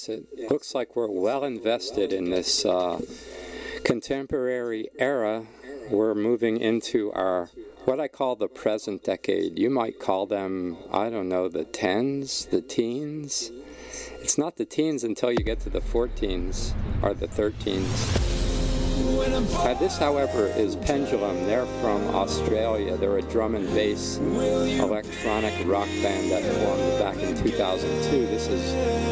Yes, it looks like we're well invested in this contemporary era. We're moving into our, what I call the present decade. You might call them, I don't know, the tens, the teens. It's not the teens until you get to the 14s or the 13s. This, however, is Pendulum. They're from Australia. They're a drum and bass electronic rock band that formed back in 2002. This is